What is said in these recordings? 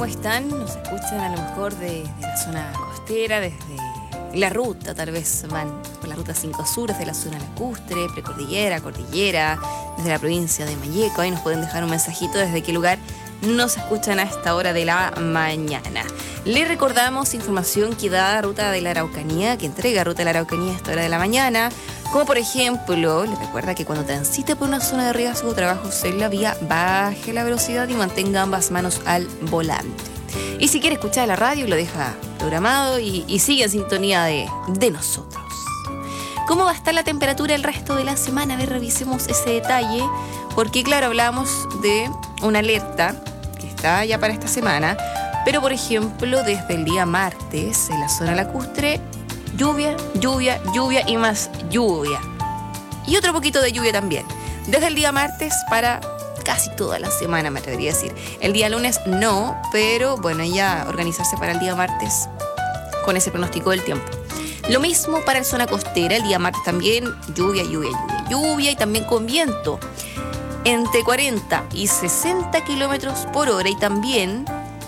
¿Cómo están? Nos escuchan a lo mejor de la zona costera, desde la ruta, tal vez van por la ruta 5 Sur, desde la zona lacustre, precordillera, cordillera, desde la provincia de Malleco. Ahí nos pueden dejar un mensajito desde qué lugar nos escuchan a esta hora de la mañana. Les recordamos información que da Ruta de la Araucanía, que entrega Ruta de la Araucanía a esta hora de la mañana. Como por ejemplo, les recuerda que cuando transite por una zona de riesgo o trabajos en la vía, baje la velocidad y mantenga ambas manos al volante. Y si quiere escuchar la radio, lo deja programado y sigue en sintonía de nosotros. ¿Cómo va a estar la temperatura el resto de la semana? A ver, revisemos ese detalle, porque claro, hablamos de una alerta que está ya para esta semana, pero por ejemplo, desde el día martes, en la zona lacustre, lluvia, lluvia, lluvia y más lluvia. Y otro poquito de lluvia también. Desde el día martes para casi toda la semana, me atrevería a decir. El día lunes no, pero bueno, ya organizarse para el día martes con ese pronóstico del tiempo. Lo mismo para la zona costera, el día martes también lluvia, lluvia, lluvia, lluvia y también con viento entre 40 y 60 kilómetros por hora y también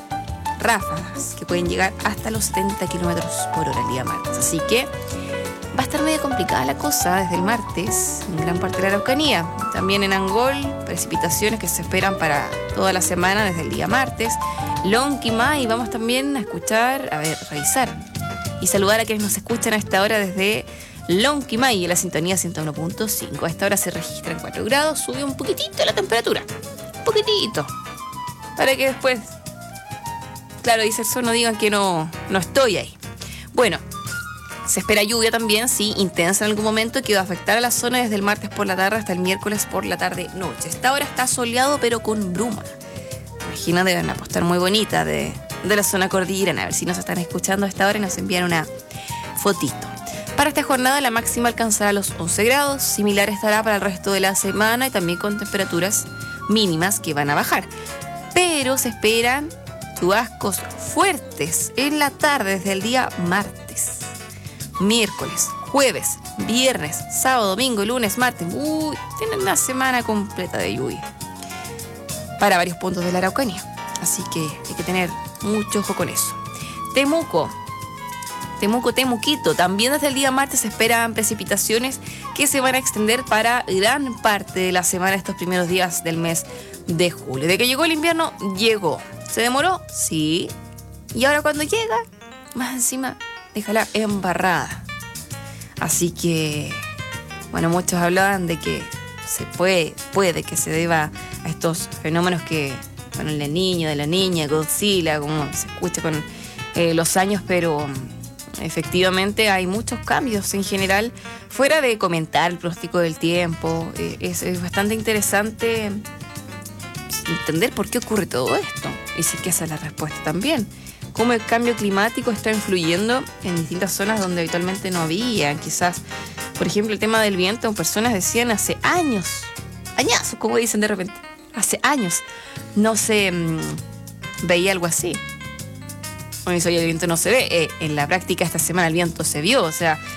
ráfagas que pueden llegar hasta los 70 kilómetros por hora el día martes. Así que va a estar medio complicada la cosa desde el martes en gran parte de la Araucanía. También en Angol, precipitaciones que se esperan para toda la semana desde el día martes. Lonquimay, vamos también a escuchar, revisar y saludar a quienes nos escuchan a esta hora desde Lonquimay en la sintonía 101.5. A esta hora se registran 4 grados, subió un poquitito la temperatura. Un poquitito. Para que después, claro, dice el sol, no digan que no estoy ahí. Bueno, se espera lluvia también, sí, intensa en algún momento, que va a afectar a la zona desde el martes por la tarde hasta el miércoles por la tarde-noche. Esta hora está soleado, pero con bruma. Imagina, deben apostar muy bonita de la zona cordillerana. A ver si nos están escuchando a esta hora y nos envían una fotito. Para esta jornada la máxima alcanzará los 11 grados, similar estará para el resto de la semana y también con temperaturas mínimas que van a bajar. Pero se esperan chubascos fuertes en la tarde desde el día martes, miércoles, jueves, viernes, sábado, domingo, lunes, martes. Tienen una semana completa de lluvia para varios puntos de la Araucanía. Así que hay que tener mucho ojo con eso. Temuquito, también desde el día martes se esperan precipitaciones que se van a extender para gran parte de la semana, estos primeros días del mes de julio. De que llegó el invierno, llegó. ¿Se demoró? Sí. Y ahora cuando llega, más encima, déjala embarrada. Así que, bueno, muchos hablaban de que se puede que se deba a estos fenómenos que, bueno, el niño, de la niña, Godzilla, como se escucha con los años, pero efectivamente hay muchos cambios en general, fuera de comentar el pronóstico del tiempo. Es bastante interesante entender por qué ocurre todo esto y si que esa es la respuesta también. Cómo el cambio climático está influyendo en distintas zonas donde habitualmente no había. Quizás, por ejemplo, el tema del viento, personas decían hace años, añazos, como dicen de repente, hace años no se veía algo así. Bueno, hoy el viento no se ve. En la práctica esta semana el viento se vio, o sea,